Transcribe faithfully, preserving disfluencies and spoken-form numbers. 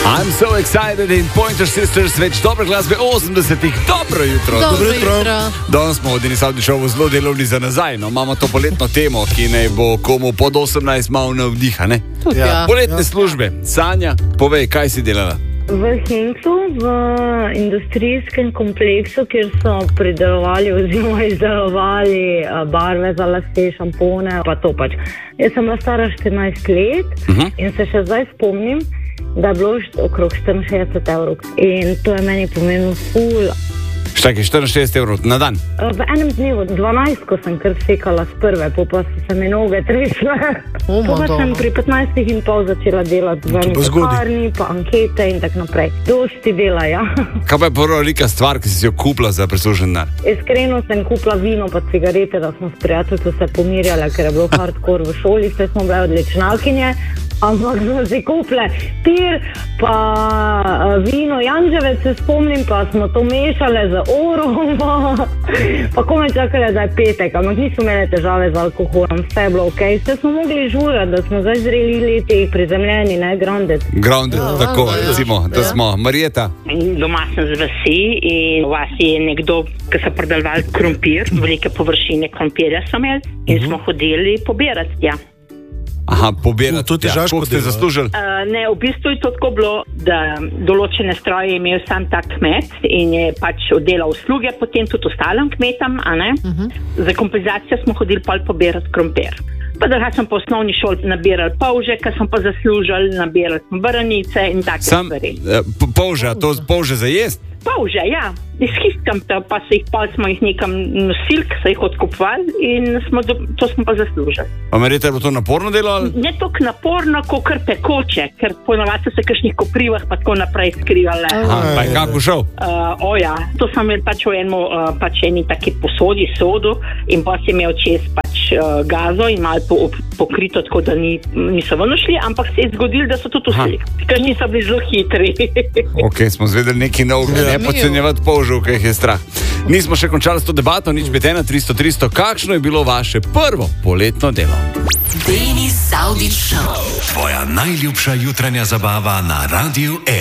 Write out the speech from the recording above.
I'm so excited in Pointer Sisters, več dobre glasbe osemdesetih. Dobro jutro. Dobro jutro. Danes smo v Dini Saudi šovu zelo delovni za nazaj. No, imamo to poletno temo, ki naj bo komu pod osemnajst malo navdiha, ne? Tudi ja. Poletne ja. službe. Sanja, povej, kaj si delala? V Hinklu, v industrijskem kompleksu, kjer so pridelovali oziroma izdelovali barve za lase, šampone, pa to pač. Jaz sem bila stara štirinajst let uh-huh. in se še zdaj spomnim, da je bilo okrog štiriinšestdeset evrov. In to je meni pomenilo ful. Štakaj, štiriinšestdeset evrov na dan? V enem dnevu, dvanajst, ko sem kar sekala s prve, pa so se mi noge tresle. Oh, pa sem pri petnajstih in pol začela delati v pekarni, pa ankete in tak naprej. Dosti dela, ja. Kaj pa je prva velika stvar, ki si si jo kupila za preslužen denar? Iskreno sem kupila vino pa cigarete, da smo s prijateljstvom se pomirjali, ker je bilo hardcore v šoli, vse smo bile odličnjakinje. Ampak smo si kupile pir, pa vino Janževec, se spomnim, pa smo to mešale z orom, pa, pa kome čakali, da je petek, ampak nismo imeli težave z alkoholom, vse je bilo ok. Vse smo mogli žurati, da smo zdaj zreli leti prizemljeni, ne, grounded. Grounded, ja, tako, ja, recimo, da ja. smo. Marijeta? Doma sem z vasi in v vasi je nekdo, ki so predelovali krompir, velike površine krompirja so imeli in smo hodili pobirati, ja. Aha, pobirati. To ti ja. Koliko ste zaslužili? Uh, ne, v bistvu je to tako bilo, da določene stroje je imel sam tak kmet in je pač oddelal usluge potem tudi ostalim kmetam, a ne? Uh-huh. Za kompenzacijo smo hodili pol pobirati krompir. Pa da smo po osnovni šoli nabirali polže, kar smo pa zaslužili, nabirali smo baranice in take sam, stvari. Uh, polža, to polže za jest? Polže, ja. Izhiskam to, pa se jih pol smo jih nekam nosili, so jih odkupovali in smo do, to smo pa zaslužili. A Marita, je bilo to naporno delo? Ali? Ne toliko naporno, kot kar pekoče, ker ponovadi so se kakšnih koprivah pa tako naprej skrivale. Aha, pa je kako šel? Uh, o ja, to sem imel pač v enemu, uh, pač eni taki posodi sodu in pa si imel čez pač uh, gazo in malo po, pokrito, tako da ni, niso ven šli, ampak se je zgodilo, da so tudi ušli, ker niso bili zelo hitri. Ok, smo zvedeli nekaj novega, ne podcenjevati polžev, kaj jih je strah. Nismo še končali s to debato, nič pet ena tristo tristo. Kakšno je bilo vaše prvo poletno delo? Deni Saudi Show. Tvoja najljubša jutranja zabava na Radiu E.